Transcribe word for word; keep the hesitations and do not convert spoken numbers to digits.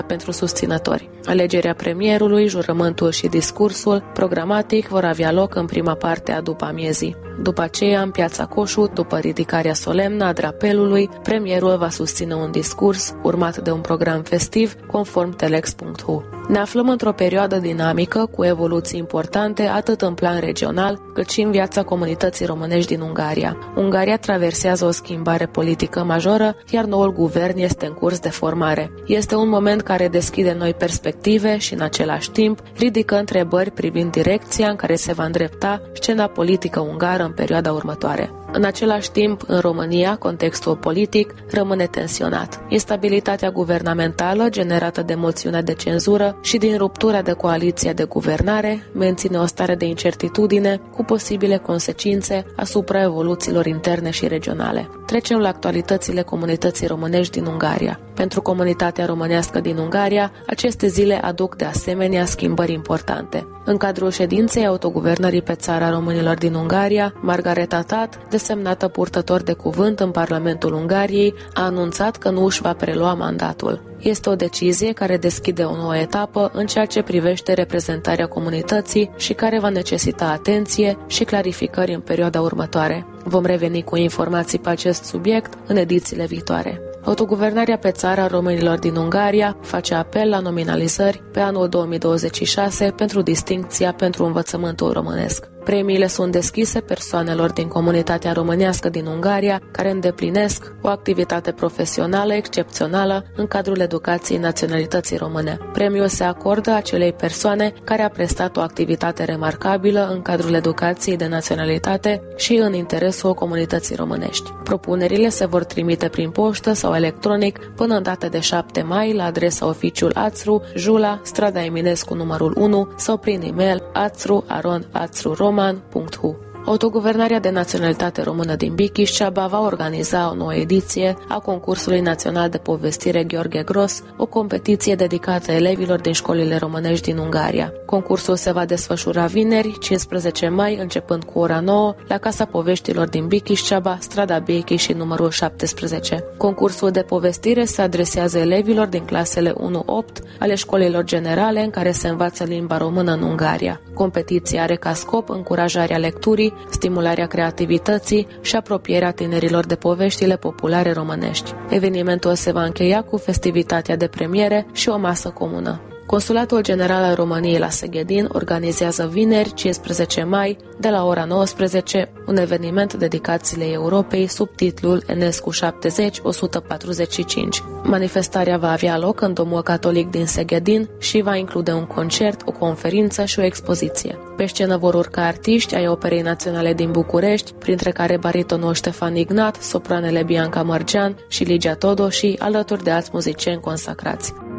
pentru susținători. Alegerea premierului, jurământul și discursul programatic vor avea loc în prima parte a după amiezii. După aceea, în Piața Coșu, după ridicarea solemnă a drapelului, premierul va susține un discurs, urmat de un program festiv, conform telex punct hu. Ne aflăm într-o perioadă dinamică, cu evoluții importante atât în plan regional, cât și în viața comunității românești din Ungaria. Ungaria traversează o schimbare politică majoră, iar noul guvern este în curs de formare. Este un moment care deschide noi perspective și, în același timp, ridică întrebări privind direcția în care se va îndrepta scena politică ungară în perioada următoare. În același timp, în România, contextul politic rămâne tensionat. Instabilitatea guvernamentală, generată de moțiunea de cenzură și din ruptura de coaliție de guvernare, menține o stare de incertitudine cu posibile consecințe asupra evoluțiilor interne și regionale. Trecem la actualitățile comunității românești din Ungaria. Pentru comunitatea românească din Ungaria, aceste zile aduc de asemenea schimbări importante. În cadrul ședinței autoguvernării pe țara românilor din Ungaria, Margareta Tat, desemnată purtător de cuvânt în Parlamentul Ungariei, a anunțat că nu își va prelua mandatul. Este o decizie care deschide o nouă etapă în ceea ce privește reprezentarea comunității și care va necesita atenție și clarificări în perioada următoare. Vom reveni cu informații pe acest subiect în edițiile viitoare. Autoguvernarea pe țara românilor din Ungaria face apel la nominalizări pe anul două mii douăzeci și șase pentru distincția pentru învățământul românesc. Premiile sunt deschise persoanelor din comunitatea românească din Ungaria care îndeplinesc o activitate profesională excepțională în cadrul educației naționalității române. Premiul se acordă acelei persoane care a prestat o activitate remarcabilă în cadrul educației de naționalitate și în interesul comunității românești. Propunerile se vor trimite prin poștă sau electronic până în data de șapte mai la adresa oficiul Ațru, Jula, strada Eminescu numărul unu sau prin e-mail ațru aron ațru roman punct hu. Autoguvernarea de naționalitate română din Bikișceaba va organiza o nouă ediție a concursului național de povestire Gheorghe Gros, o competiție dedicată elevilor din școlile românești din Ungaria. Concursul se va desfășura vineri, cincisprezece mai, începând cu ora nouă, la Casa Poveștilor din Bikișceaba, strada Bechii și numărul șaptesprezece. Concursul de povestire se adresează elevilor din clasele unu opt ale școlilor generale în care se învață limba română în Ungaria. Competiția are ca scop încurajarea lecturii, stimularea creativității și apropierea tinerilor de poveștile populare românești. Evenimentul se va încheia cu festivitatea de premiere și o masă comună. Consulatul General al României la Seghedin organizează vineri, cincisprezece mai, de la ora nouăsprezece, un eveniment dedicat Zilei Europei sub titlul Enescu șaptezeci o sută patruzeci și cinci. Manifestarea va avea loc în Domul Catolic din Seghedin și va include un concert, o conferință și o expoziție. Pe scenă vor urca artiști ai Operei Naționale din București, printre care baritonul Ștefan Ignat, sopranele Bianca Mărgean și Ligia Todoși, alături de alți muzicieni consacrați.